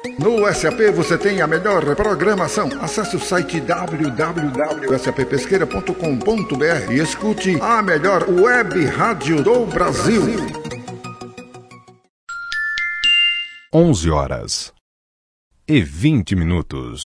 No SAP você tem a melhor programação. Acesse o site www.sappesqueira.com.br e escute a melhor web rádio do Brasil. 11h20.